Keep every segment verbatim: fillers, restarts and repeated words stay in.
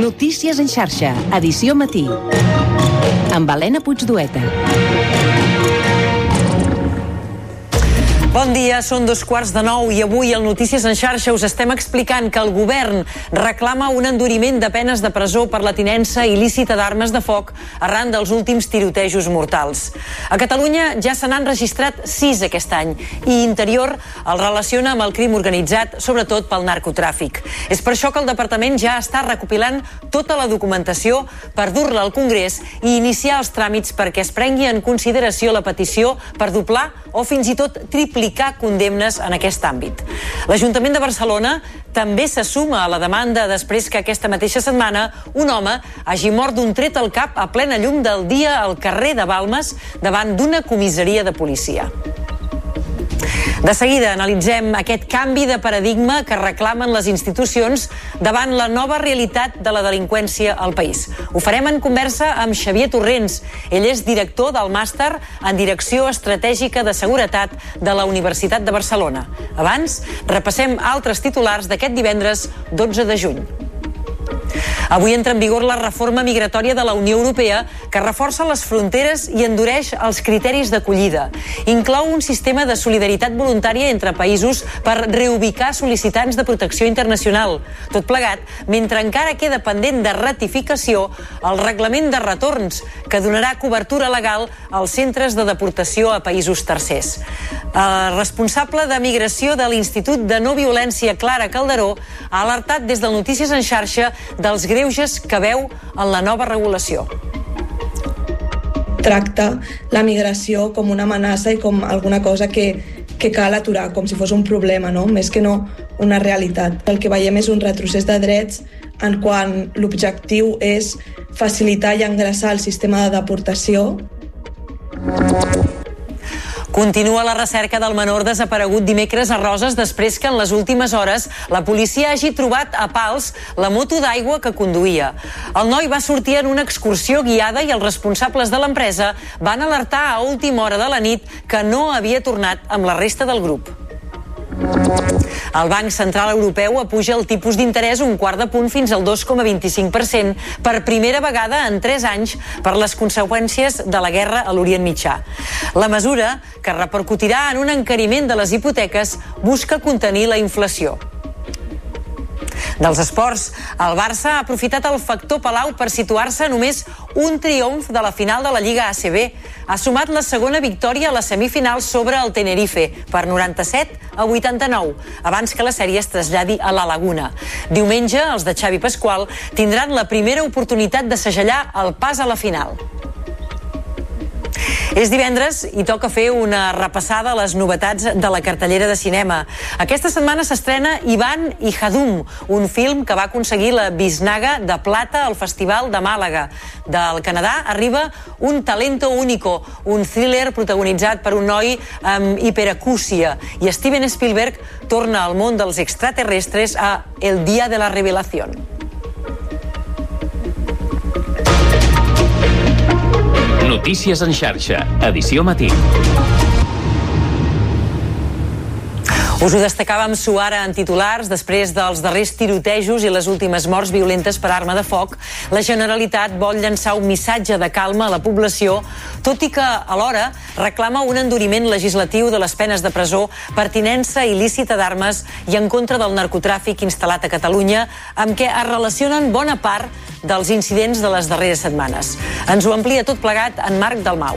Notícies en xarxa, edició matí. Amb Helena Puigdueta. Bon dia, són dos quarts de nou i avui al Notícies en xarxa us estem explicant que el govern reclama un enduriment de penes de presó per la tinença il·lícita d'armes de foc arran dels últims tirotejos mortals. A Catalunya ja se n'han registrat sis aquest any i Interior el relaciona amb el crim organitzat, sobretot pel narcotràfic. És per això que el departament ja està recopilant tota la documentació per dur-la al Congrés i iniciar els tràmits perquè es prengui en consideració la petició per doblar o fins i tot triplicar condemnes en aquest àmbit. L'Ajuntament de Barcelona també se suma a la demanda després que aquesta mateixa setmana un home hagi mort d'un tret al cap a plena llum del dia al carrer de Balmes davant d'una comissaria de policia. De seguida analitzem aquest canvi de paradigma que reclamen les institucions davant la nova realitat de la delinqüència al país. Ho farem en conversa amb Xavier Torrents. Ell és director del màster en Direcció Estratègica de Seguretat de la Universitat de Barcelona. Abans, repassem altres titulars d'aquest divendres dotze de juny. Avui entra en vigor la reforma migratòria de la Unió Europea que reforça les fronteres i endureix els criteris d'acollida. Inclou un sistema de solidaritat voluntària entre països per reubicar sol·licitants de protecció internacional. Tot plegat, mentre encara queda pendent de ratificació el reglament de retorns que donarà cobertura legal als centres de deportació a països tercers. El responsable de migració de l'Institut de No Violència, Clara Calderó, ha alertat des del Notícies en xarxa dels greuges que veu en la nova regulació. Tracta la migració com una amenaça i com alguna cosa que, que cal aturar, com si fos un problema, no? Més que no una realitat. El que veiem és un retrocés de drets en quan l'objectiu és facilitar i engreixar el sistema de deportació. Continua la recerca del menor desaparegut dimecres a Roses després que en les últimes hores la policia hagi trobat a pals la moto d'aigua que conduïa. El noi va sortir en una excursió guiada i els responsables de l'empresa van alertar a última hora de la nit que no havia tornat amb la resta del grup. El Banc Central Europeu apuja el tipus d'interès un quart de punt fins al dos coma vint-i-cinc per cent per primera vegada en tres anys per les conseqüències de la guerra a l'Orient Mitjà. La mesura, que repercutirà en un encariment de les hipoteques, busca contenir la inflació. Dels esports, el Barça ha aprofitat el factor Palau per situar-se només un triomf de la final de la Lliga A C B. Ha sumat la segona victòria a la semifinal sobre el Tenerife per noranta-set a vuitanta-nou, abans que la sèrie es traslladi a la Laguna. Diumenge, els de Xavi Pasqual tindran la primera oportunitat de segellar el pas a la final. És divendres i toca fer una repassada a les novetats de la cartellera de cinema. Aquesta setmana s'estrena Ivan i Hadum, un film que va aconseguir la Biznaga de Plata al Festival de Màlaga. Del Canadà arriba Un Talento Único, un thriller protagonitzat per un noi amb hiperacúsia. I Steven Spielberg torna al món dels extraterrestres a El Día de la Revelación. Notícies en xarxa, edició matí. Us ho destacàvem suara en titulars. Després dels darrers tirotejos i les últimes morts violentes per arma de foc, la Generalitat vol llançar un missatge de calma a la població, tot i que alhora reclama un enduriment legislatiu de les penes de presó per tinença il·lícita d'armes i en contra del narcotràfic instal·lat a Catalunya, amb què es relacionen bona part dels incidents de les darreres setmanes. Ens ho amplia tot plegat en Marc Dalmau.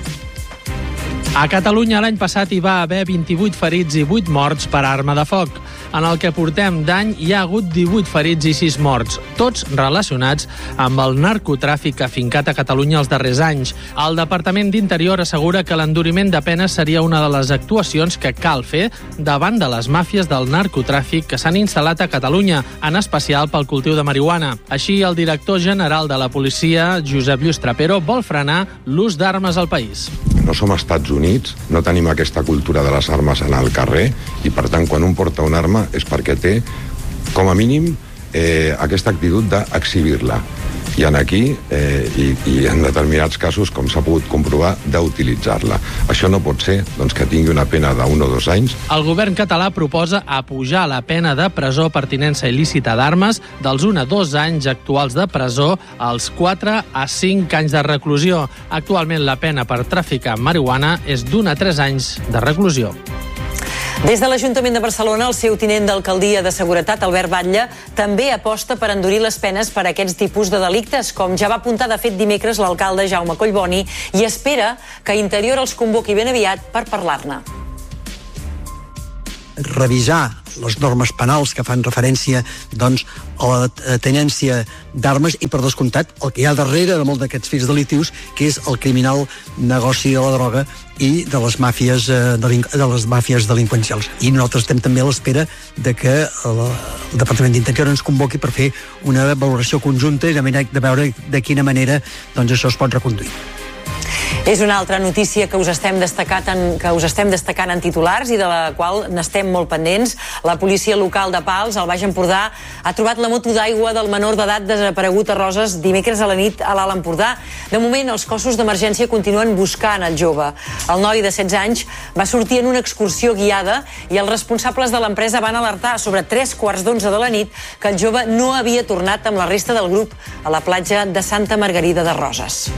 A Catalunya l'any passat hi va haver vint-i-vuit ferits i vuit morts per arma de foc. En el que portem d'any hi ha hagut divuit ferits i sis morts, tots relacionats amb el narcotràfic afincat a Catalunya els darrers anys. El Departament d'Interior assegura que l'enduriment de penes seria una de les actuacions que cal fer davant de les màfies del narcotràfic que s'han instal·lat a Catalunya, en especial pel cultiu de marihuana. Així, el director general de la policia, Josep Lluís Trapero, vol frenar l'ús d'armes al país. No som Estats Units, no tenim aquesta cultura de les armes en el carrer i, per tant, quan un porta una arma és perquè té, com a mínim, eh, aquesta actitud d'exhibir-la. i en aquí, eh, i, i en determinats casos, com s'ha pogut comprovar, d'utilitzar-la. Això no pot ser doncs, que tingui una pena d'un o dos anys. El govern català proposa apujar la pena de presó per tinença il·lícita d'armes dels un a dos anys actuals de presó als quatre a cinc anys de reclusió. Actualment la pena per traficar marihuana és d'un a tres anys de reclusió. Des de l'Ajuntament de Barcelona, el seu tinent d'alcaldia de Seguretat, Albert Batlle, també aposta per endurir les penes per a aquests tipus de delictes, com ja va apuntar de fet dimecres l'alcalde Jaume Collboni, i espera que Interior els convoqui ben aviat per parlar-ne. Revisar les normes penals que fan referència doncs, a la tenència d'armes i, per descomptat, el que hi ha darrere de molts d'aquests fets delictius, que és el criminal negoci de la droga i de les màfies, de les màfies delinqüencials. I nosaltres estem també a l'espera de que el Departament d'Interior ens convoqui per fer una valoració conjunta i de veure de quina manera doncs, això es pot reconduir. És una altra notícia que us estem destacant en, que us estem destacant en titulars i de la qual n'estem molt pendents. La policia local de Pals, al Baix Empordà, ha trobat la moto d'aigua del menor d'edat desaparegut a Roses dimecres a la nit a l'Alt Empordà. De moment, els cossos d'emergència continuen buscant el jove. El noi de setze anys va sortir en una excursió guiada i els responsables de l'empresa van alertar sobre tres quarts d'onze de la nit que el jove no havia tornat amb la resta del grup a la platja de Santa Margarida de Roses.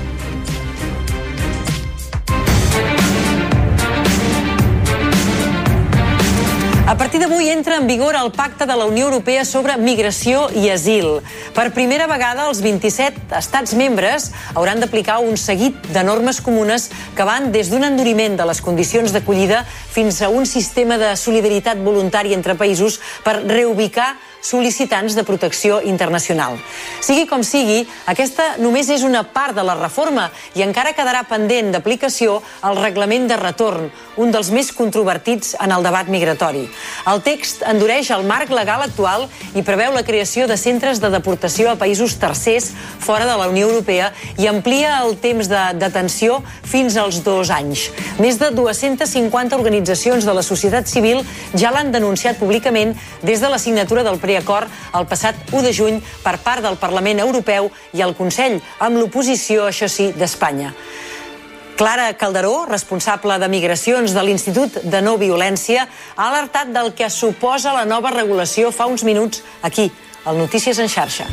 A partir d'avui entra en vigor el Pacte de la Unió Europea sobre Migració i Asil. Per primera vegada, els vint-i-set estats membres hauran d'aplicar un seguit de normes comunes que van des d'un enduriment de les condicions d'acollida fins a un sistema de solidaritat voluntària entre països per reubicar sol·licitants de protecció internacional. Sigui com sigui, aquesta només és una part de la reforma i encara quedarà pendent d'aplicació el reglament de retorn, un dels més controvertits en el debat migratori. El text endureix el marc legal actual i preveu la creació de centres de deportació a països tercers fora de la Unió Europea i amplia el temps de detenció fins als dos anys. Més de dues-centes cinquanta organitzacions de la societat civil ja l'han denunciat públicament des de la signatura del preacord el passat u de juny per part del Parlament Europeu i el Consell, amb l'oposició, això sí, d'Espanya. Clara Calderó, responsable de Migracions de l'Institut de No Violència, ha alertat del que suposa la nova regulació fa uns minuts aquí, al Notícies en xarxa.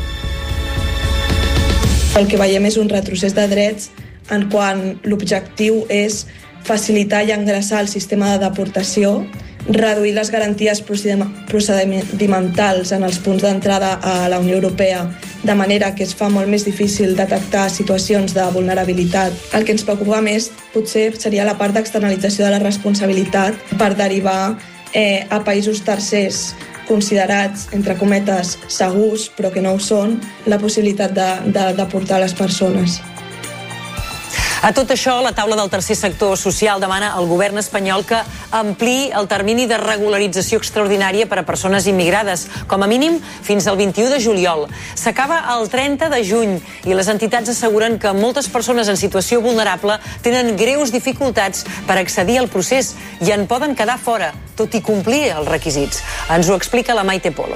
El que veiem és un retrocés de drets en quan l'objectiu és facilitar i engreixar el sistema de deportació, reduir les garanties procedimentals en els punts d'entrada a la Unió Europea, de manera que es fa molt més difícil detectar situacions de vulnerabilitat. El que ens preocupa més potser seria la part d'externalització de la responsabilitat per derivar eh, a països tercers considerats, entre cometes, segurs, però que no ho són, la possibilitat de, de deportar les persones. A tot això, la taula del tercer sector social demana al govern espanyol que ampliï el termini de regularització extraordinària per a persones immigrades, com a mínim fins al vint-i-u de juliol. S'acaba el trenta de juny i les entitats asseguren que moltes persones en situació vulnerable tenen greus dificultats per accedir al procés i en poden quedar fora, tot i complir els requisits. Ens ho explica la Maite Polo.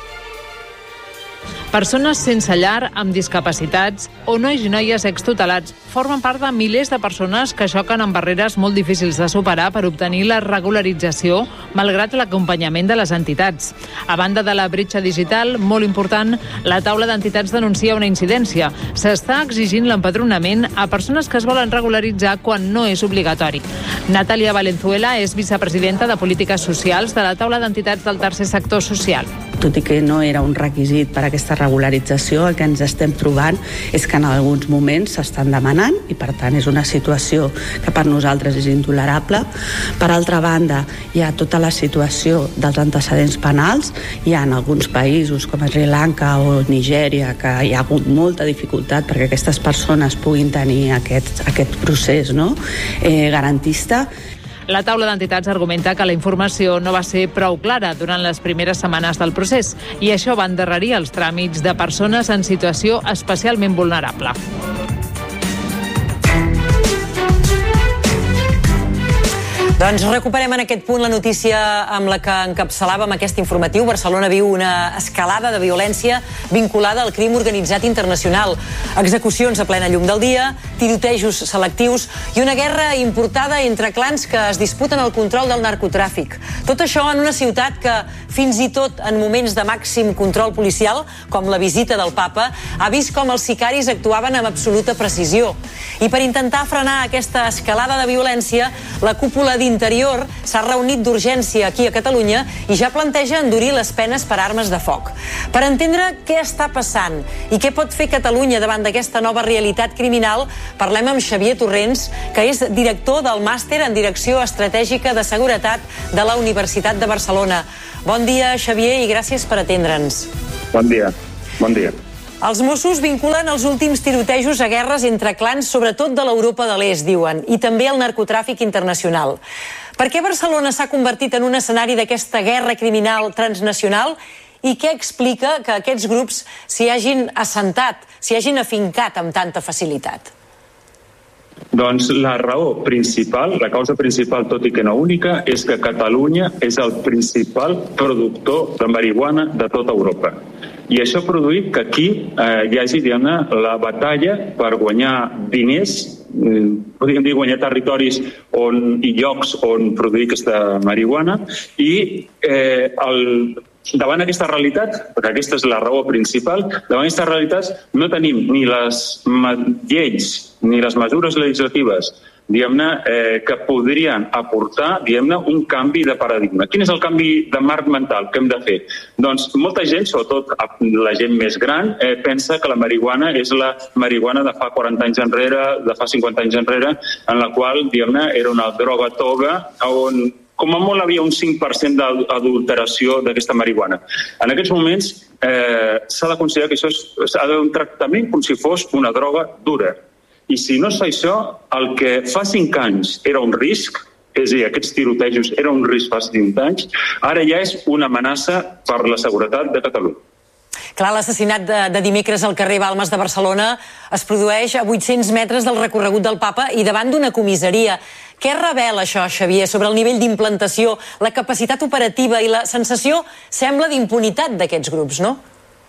Persones sense llar, amb discapacitats o nois i noies extutelats formen part de milers de persones que xoquen amb barreres molt difícils de superar per obtenir la regularització, malgrat l'acompanyament de les entitats. A banda de la bretxa digital, molt important, la taula d'entitats denuncia una incidència. S'està exigint l'empadronament a persones que es volen regularitzar quan no és obligatori. Natàlia Valenzuela és vicepresidenta de Polítiques Socials de la taula d'entitats del tercer sector social. Tot i que no era un requisit per a aquesta regularització, el que ens estem trobant és que en alguns moments s'estan demanant i, per tant, és una situació que per nosaltres és intolerable. Per altra banda, hi ha tota la situació dels antecedents penals. Hi ha en alguns països, com Sri Lanka o Nigèria, que hi ha hagut molta dificultat perquè aquestes persones puguin tenir aquest, aquest procés, no? eh, garantista. La taula d'entitats argumenta que la informació no va ser prou clara durant les primeres setmanes del procés i això va endarrerir els tràmits de persones en situació especialment vulnerable. Doncs recuperem en aquest punt la notícia amb la que encapçalàvem aquest informatiu. Barcelona viu una escalada de violència vinculada al crim organitzat internacional. Execucions a plena llum del dia, tirotejos selectius i una guerra importada entre clans que es disputen el control del narcotràfic. Tot això en una ciutat que, fins i tot en moments de màxim control policial, com la visita del papa, ha vist com els sicaris actuaven amb absoluta precisió. I per intentar frenar aquesta escalada de violència, la cúpula d'Interior s'ha reunit d'urgència aquí a Catalunya i ja planteja endurir les penes per armes de foc. Per entendre què està passant i què pot fer Catalunya davant d'aquesta nova realitat criminal, parlem amb Xavier Torrents, que és director del Màster en Direcció Estratègica de Seguretat de la Universitat de Barcelona. Bon dia, Xavier, i gràcies per atendre'ns. Bon dia, bon dia. Els Mossos vinculen els últims tirotejos a guerres entre clans, sobretot de l'Europa de l'Est, diuen, i també al narcotràfic internacional. Per què Barcelona s'ha convertit en un escenari d'aquesta guerra criminal transnacional i què explica que aquests grups s'hi hagin assentat, s'hi hagin afincat amb tanta facilitat? Doncs la raó principal, la causa principal, tot i que no única, és que Catalunya és el principal productor de marihuana de tota Europa. I això ha produït que aquí eh, hi hagi, diguem-ne, la batalla per guanyar diners, eh, podríem dir guanyar territoris on, i llocs on produir aquesta marihuana, i eh, el, davant aquesta realitat, perquè aquesta és la raó principal, davant aquesta realitat no tenim ni les lleis ni les mesures legislatives diguem-ne, eh, que podrien aportar, diguem-ne, un canvi de paradigma. Quin és el canvi de marc mental que hem de fer? Doncs molta gent, sobretot la gent més gran, eh, pensa que la marihuana és la marihuana de fa quaranta anys enrere, de fa cinquanta anys enrere, en la qual, diguem-ne, era una droga toga on com a molt havia un cinc per cent d'adulteració d'aquesta marihuana. En aquests moments eh, s'ha de considerar que això és, s'ha de un tractament com si fos una droga dura. I si no és això, el que fa cinc anys era un risc, és a dir, aquests tirotejos era un risc fa cinc anys, ara ja és una amenaça per la seguretat de Catalunya. Clar, l'assassinat de, de dimecres al carrer Balmes de Barcelona es produeix a vuit-cents metres del recorregut del Papa i davant d'una comissaria. Què revela això, Xavier, sobre el nivell d'implantació, la capacitat operativa i la sensació, sembla, d'impunitat d'aquests grups, no?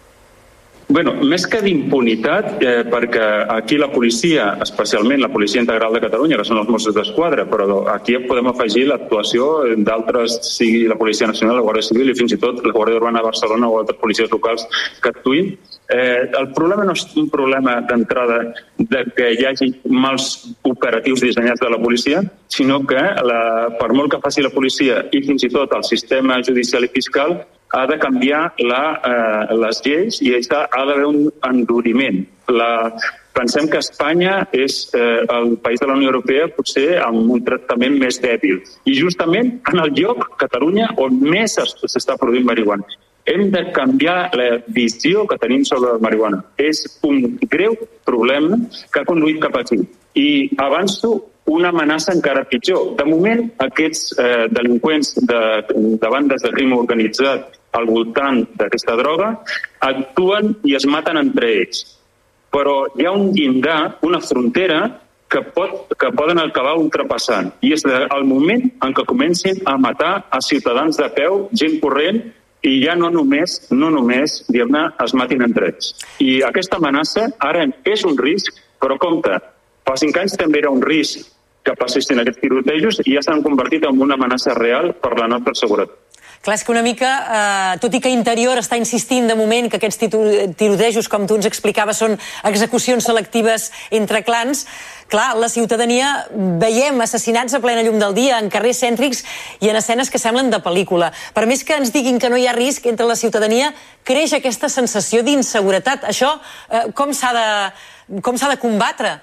Bueno, més que d'impunitat, eh, perquè aquí la policia, especialment la Policia Integral de Catalunya, que són els Mossos d'Esquadra, però aquí podem afegir l'actuació d'altres, sigui la Policia Nacional, la Guàrdia Civil i fins i tot la Guàrdia Urbana de Barcelona o altres policies locals que actuïn. Eh, el problema no és un problema d'entrada de que hi hagi mals operatius dissenyats de la policia, sinó que la, per molt que faci la policia i fins i tot el sistema judicial i fiscal ha de canviar la, eh, les lleis i ha d'haver un enduriment. La, pensem que Espanya és eh, el país de la Unió Europea potser amb un tractament més dèbil. I justament en el lloc, Catalunya, on més s'està produint marihuana. Hem de canviar la visió que tenim sobre la marihuana. És un greu problema que ha conduït cap aquí. I avanço una amenaça encara pitjor. De moment, aquests eh, delinqüents de, de bandes de crim organitzat al voltant d'aquesta droga actuen i es maten entre ells. Però hi ha un llindar, una frontera que, pot, que poden acabar ultrapassant. I és el moment en què comencin a matar a ciutadans de peu, gent corrent, i ja no només, no només diguem-ne, es matin entre ells. I aquesta amenaça ara és un risc, però compte, fa cinc anys també era un risc que passessin aquests tirotejos i ja s'han convertit en una amenaça real per la nostra seguretat. Clar, és que una mica, eh, tot i que Interior està insistint de moment que aquests tirotejos, com tu ens explicaves, són execucions selectives entre clans, clar, la ciutadania veiem assassinats a plena llum del dia, en carrers cèntrics i en escenes que semblen de pel·lícula. Per més que ens diguin que no hi ha risc entre la ciutadania, creix aquesta sensació d'inseguretat. Això, eh, com s'ha de, com s'ha de combatre?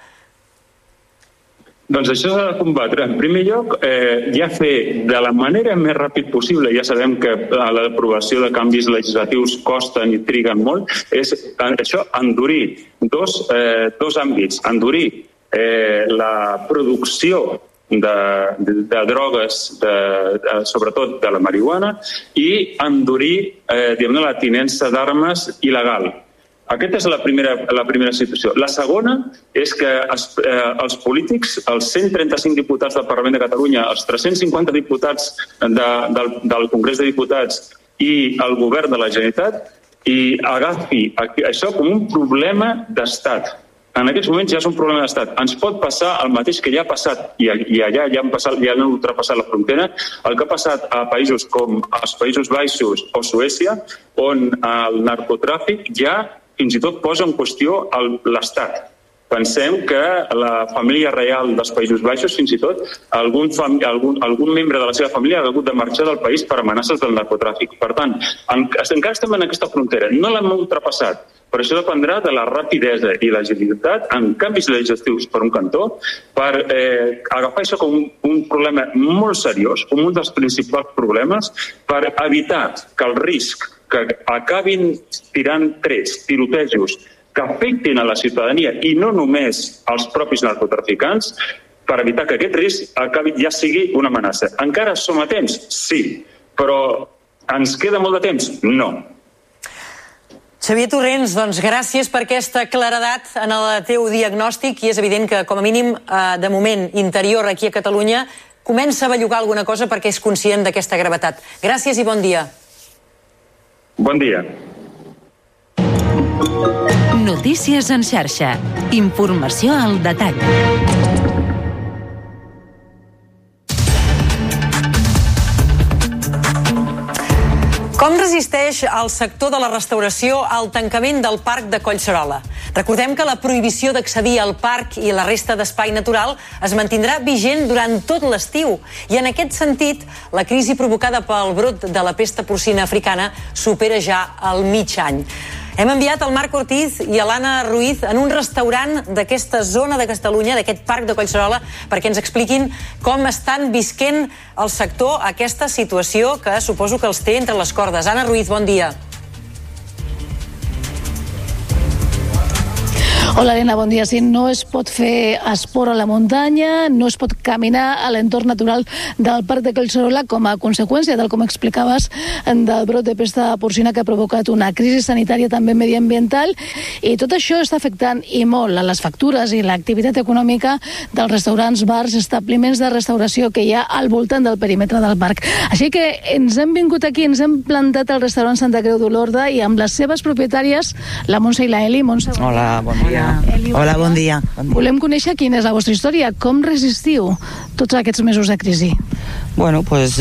Doncs això s'ha de combatre. En primer lloc, eh, ja fer de la manera més ràpid possible, ja sabem que l'aprovació de canvis legislatius costen i triguen molt, és això, endurir dos, eh, dos àmbits. Endurir eh, la producció de, de, de drogues, de, de, sobretot de la marihuana, i endurir eh, diguem-ne, la tinença d'armes il·legal. Aquesta és la primera, la primera situació. La segona és que els, eh, els polítics, els cent trenta-cinc diputats del Parlament de Catalunya, els tres-cents cinquanta diputats de, del, del Congrés de Diputats i el govern de la Generalitat, i agafi això com un problema d'estat. En aquests moments ja és un problema d'estat. Ens pot passar el mateix que ja ha passat, i, i allà ja han, passat, ja han ultrapassat la frontera, el que ha passat a països com els Països Baixos o Suècia, on el narcotràfic ja fins i tot posa en qüestió l'Estat. Pensem que la família reial dels Països Baixos, fins i tot, algun, algun, algun membre de la seva família ha hagut de marxar del país per amenaces del narcotràfic. Per tant, en, encara estem en aquesta frontera, no l'hem ultrapassat, però això dependrà de la rapidesa i l'agilitat en canvis legislatius per un cantó, per eh, agafar això com un, un problema molt seriós, com un dels principals problemes, per evitar que el risc que acabin tirant trets, tirotejos, que afectin a la ciutadania i no només als propis narcotraficants, per evitar que aquest risc acabi, ja sigui una amenaça. Encara som a temps? Sí. Però ens queda molt de temps? No. Xavier Torrents, doncs gràcies per aquesta claredat en el teu diagnòstic, i és evident que, com a mínim, de moment, interior aquí a Catalunya, comença a bellugar alguna cosa perquè és conscient d'aquesta gravetat. Gràcies i bon dia. Bon dia. Notícies en xarxa. Informació al detall. Com resisteix el sector de la restauració al tancament del Parc de Collserola? Recordem que la prohibició d'accedir al parc i la resta d'espai natural es mantindrà vigent durant tot l'estiu. I en aquest sentit, la crisi provocada pel brot de la pesta porcina africana supera ja el mig any. Hem enviat el Marc Ortiz i l'Anna Ruiz en un restaurant d'aquesta zona de Catalunya, d'aquest Parc de Collserola, perquè ens expliquin com estan visquent el sector aquesta situació que suposo que els té entre les cordes. Anna Ruiz, bon dia. Hola, Helena, bon dia. Sí, no es pot fer esport a la muntanya, no es pot caminar a l'entorn natural del Parc de Collserola com a conseqüència del, com explicaves, del brot de pesta porcina que ha provocat una crisi sanitària també mediambiental, i tot això està afectant i molt a les factures i l'activitat econòmica dels restaurants, bars, establiments de restauració que hi ha al voltant del perímetre del parc. Així que ens hem vingut aquí, ens hem plantat al restaurant Santa Creu d'Olorda i amb les seves propietàries, la Montse i la Eli. Montse, bon Hola, bon dia. Eli, Hola, bon dia. bon dia. Volem conèixer quina és la vostra història. Com resistiu tots aquests mesos de crisi? Bueno, doncs pues,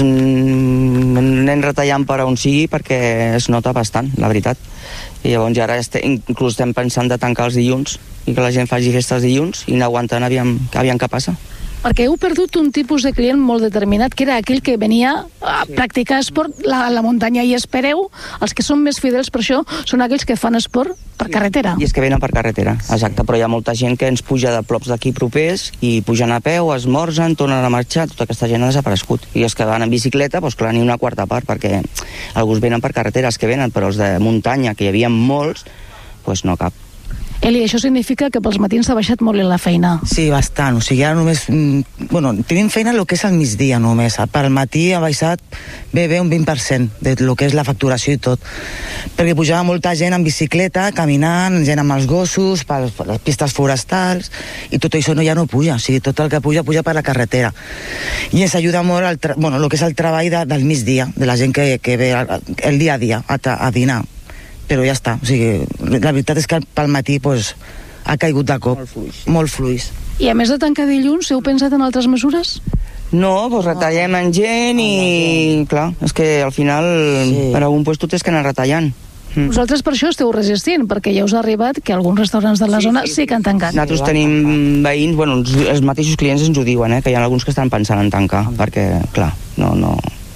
anem retallant per on sigui perquè es nota bastant, la veritat. I llavors ja ara estem, inclús estem pensant de tancar els dilluns i que la gent faci festes dilluns i anar aguantant aviam, aviam què passa. Perquè heu perdut un tipus de client molt determinat, que era aquell que venia a sí. practicar esport a la muntanya, i espereu, els que són més fidels per això, són aquells que fan esport per carretera. I és que venen per carretera, exacte, però hi ha molta gent que ens puja de plops d'aquí propers i pugen a peu, esmorzen, tornen a marxar, tota aquesta gent ha desaparegut. I els que van en bicicleta, doncs clar, ni una quarta part, perquè alguns venen per carretera, els que venen, però els de muntanya, que hi havia molts, doncs no cap. Eli, això significa que pels matins s'ha baixat molt la feina. Sí, bastant. O sigui, ara només... Bueno, tenim feina el que és al migdia només. Pel matí ha baixat bé, bé un vint per cent de lo que és la facturació i tot. Perquè pujava molta gent en bicicleta, caminant, gent amb els gossos, per les pistes forestals, i tot això no, ja no puja. O sigui, tot el que puja, puja per la carretera. I ens ajuda molt el, bueno, el que és el treball de, del migdia, de la gent que, que ve el, el dia a dia a, a dinar. Però ja està, o sigui, la veritat és que pel matí pues, ha caigut de cop. Molt fluix. Molt fluix. I a més de tancar dilluns, heu pensat en altres mesures? No, doncs retallem en gent i, clar, és que al final sí. per algun lloc tu tens que anar retallant. Mm. Vosaltres per això esteu resistint, perquè ja us ha arribat que alguns restaurants de la sí, zona sí, sí que han tancat. Nosaltres tenim veïns, bueno, els mateixos clients ens ho diuen, eh, que hi ha alguns que estan pensant en tancar, perquè, clar, no, no...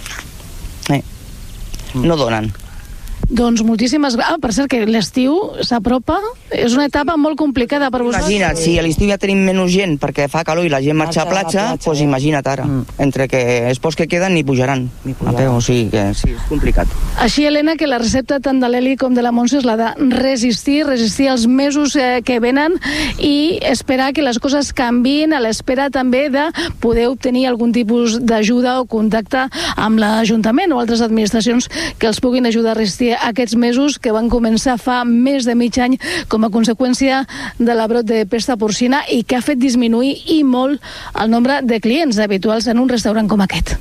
Eh, no donen. Doncs moltíssimes gràcies. Ah, per cert, que l'estiu s'apropa. És una etapa molt complicada per vosaltres. Imagina't, si a l'estiu ja tenim menys gent perquè fa calor i la gent marxa a platja, doncs pues imagina't ara. Mm. Entre que els pocs que queden ni pujaran. Ni pujaran. A peu, o sigui que sí, és complicat. Així, Helena, que la recepta tant de l'Eli com de la Montse és la de resistir, resistir els mesos eh, que venen i esperar que les coses canvin, a l'espera també de poder obtenir algun tipus d'ajuda o contacte amb l'Ajuntament o altres administracions que els puguin ajudar a resistir aquests mesos que van començar fa més de mig any com a conseqüència de la brot de pesta porcina i que ha fet disminuir i molt el nombre de clients habituals en un restaurant com aquest.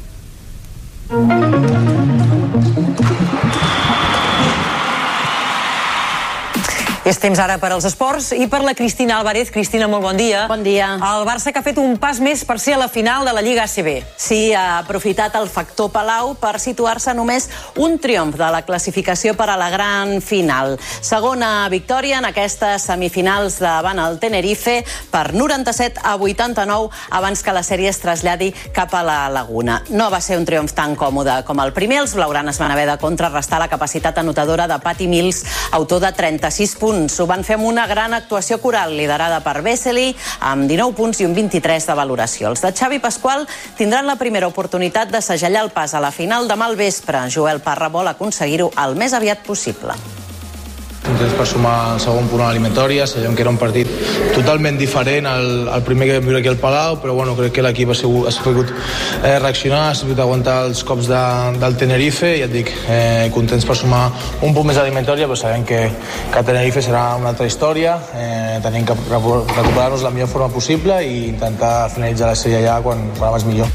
És temps ara per als esports i per la Cristina Álvarez. Cristina, molt bon dia. Bon dia. El Barça que ha fet un pas més per ser a la final de la Lliga A C B. Sí, ha aprofitat el factor Palau per situar-se només un triomf de la classificació per a la gran final. Segona victòria en aquestes semifinals davant el Tenerife per noranta-set a vuitanta-nou abans que la sèrie es traslladi cap a la Laguna. No va ser un triomf tan còmode com el primer. Els blaugranes van haver de contrarrestar la capacitat anotadora de Patty Mills, autor de trenta-sis punts. Ho van fer amb una gran actuació coral liderada per Vesely, amb dinou punts i un vint-i-tres de valoració. Els de Xavi Pasqual tindran la primera oportunitat de segellar el pas a la final demà al vespre. Joel Parra vol aconseguir-ho el més aviat possible. Contents per sumar el segon punt a l'eliminatòria. Sabíem que era un partit totalment diferent al, al primer que vam viure aquí al Palau, però bueno, crec que l'equip ha, sigut, ha sabut eh, reaccionar, ha sabut aguantar els cops de, del Tenerife, i ja et dic, eh, contents per sumar un punt més a l'eliminatòria, però sabem que, que Tenerife serà una altra història. Eh, tenim que recuperar-nos la millor forma possible i intentar finalitzar la sèrie ja quan, quan abans millor.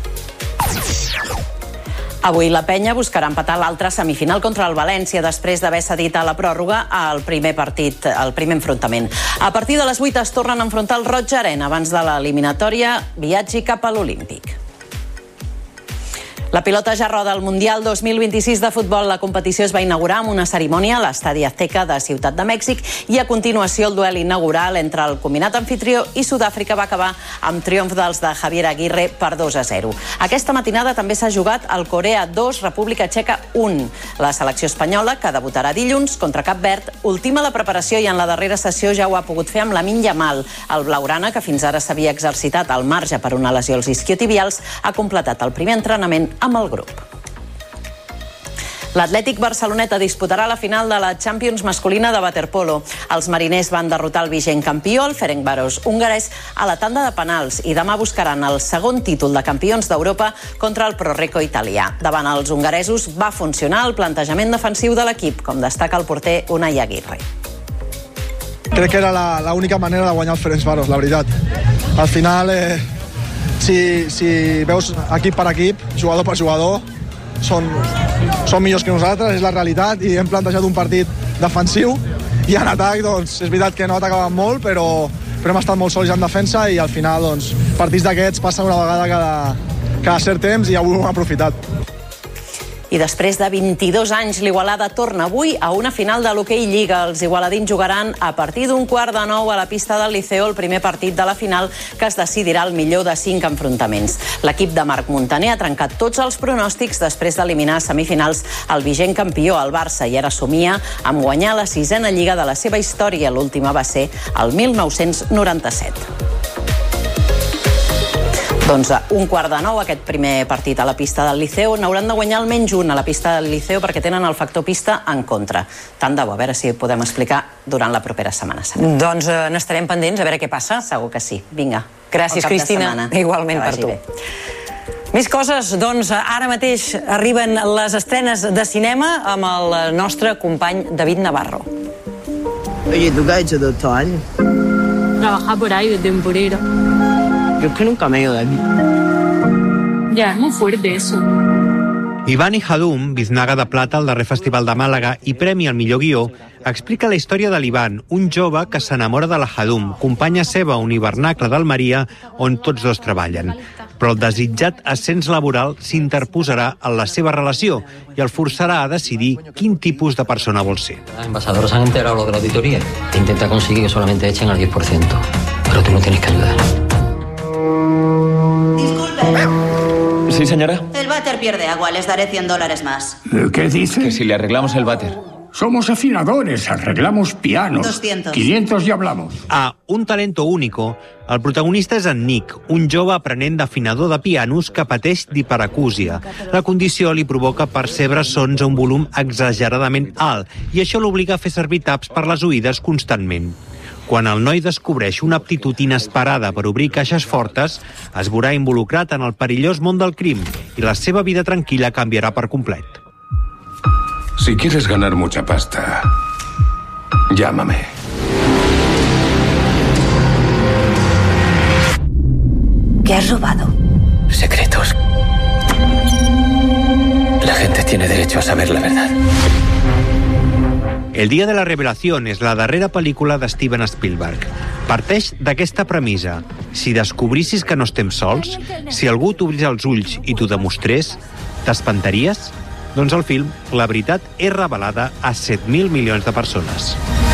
Avui la penya buscarà empatar l'altra semifinal contra el València després d'haver cedit a la pròrroga al primer partit, al primer enfrontament. A partir de les vuit es tornen a enfrontar el Roig Arena abans de l'eliminatòria viatgi cap a l'Olímpic. La pilota ja roda al Mundial dos mil vint-i-sis de futbol. La competició es va inaugurar amb una cerimònia a l'Estadi Azteca de Ciutat de Mèxic i a continuació el duel inaugural entre el combinat anfitrió i Sud-àfrica va acabar amb triomf dels de Javier Aguirre per dos a zero. Aquesta matinada també s'ha jugat el Corea dos, República Txeca un. La selecció espanyola, que debutarà dilluns contra Cap Verd, ultima la preparació i en la darrera sessió ja ho ha pogut fer amb Lamine Yamal. El blaugrana, que fins ara s'havia exercitat al marge per una lesió als isquiotibials, ha completat el primer entrenament amb el grup. L'Atlètic Barceloneta disputarà la final de la Champions masculina de waterpolo. Els mariners van derrotar el vigent campió, el Ferencváros hongarès, a la tanda de penals i demà buscaran el segon títol de campions d'Europa contra el Proreco italià. Davant els hongaresos va funcionar el plantejament defensiu de l'equip, com destaca el porter Unai Aguirre. Crec que era la, la única manera de guanyar el Ferencváros, la veritat. Al final, eh, si, si veus equip per equip, jugador per jugador, són, són millors que nosaltres, és la realitat, i hem plantejat un partit defensiu, i en atac, doncs, és veritat que no atacàvem molt, però, però hem estat molt sòlids en defensa, i al final, doncs, partits d'aquests passen una vegada cada, cada cert temps, i avui ho hem aprofitat. I després de vint-i-dos anys, l'Igualada torna avui a una final de l'Hoquei Lliga. Els igualadins jugaran a partir d'un quart de nou a la pista del Liceo el primer partit de la final, que es decidirà el millor de cinc enfrontaments. L'equip de Marc Montaner ha trencat tots els pronòstics després d'eliminar a semifinals el vigent campió, el Barça, i ara somia amb guanyar la sisena Lliga de la seva història. L'última va ser el mil nou-cents noranta-set. Doncs un quart de nou, aquest primer partit a la pista del Liceu. N'hauran de guanyar almenys un a la pista del Liceu perquè tenen el factor pista en contra. Tant de bo, a veure si podem explicar durant la propera setmana. Doncs eh, n'estarem pendents, a veure què passa. Segur que sí. Vinga. Gràcies, Cristina. Igualment per tu. Més coses, doncs ara mateix arriben les estrenes de cinema amb el nostre company David Navarro. Oye, ¿tú qué has hecho todo estos años? Trabajar por ahí de temporero. Yo es que nunca me he ido de aquí. Ya, es muy fuerte eso. Ivan Ijadum, biznaga de plata al darrer Festival de Màlaga i premi al millor guió, explica la història de l'Ivan, un jove que s'enamora de la Hadum, companya seva a un hivernacle d'Almeria on tots dos treballen. Però el desitjat ascens laboral s'interposarà en la seva relació i el forçarà a decidir quin tipus de persona vol ser. Los embajadores han enterado lo de la auditoría e intenta conseguir que solamente echen al diez por ciento. Pero tú no tienes que ayudar. Sí, señora. El váter pierde agua, les daré cien dólares más. ¿Qué dice? Que si le arreglamos el váter. Somos afinadores, arreglamos pianos. doscientos. quinientos y hablamos. A Un talento único, el protagonista és en Nick, un jove aprenent d'afinador de pianos que pateix d'hiperacúsia. La condició li provoca percebre sons a un volum exageradament alt i això l'obliga a fer servir taps per les oïdes constantment. Quan el noi descobreix una aptitud inesperada per obrir caixes fortes, es veurà involucrat en el perillós món del crim i la seva vida tranquil·la canviarà per complet. Si quieres ganar mucha pasta, llámame. ¿Qué has robado? Secretos. La gente tiene derecho a saber la verdad. El dia de la revelació és la darrera pel·lícula de Steven Spielberg. Parteix d'aquesta premissa. Si descobrissis que no estem sols, si algú t'obrís els ulls i t'ho demostrés, t'espantaries? Doncs el film, la veritat és revelada a set mil milions de persones.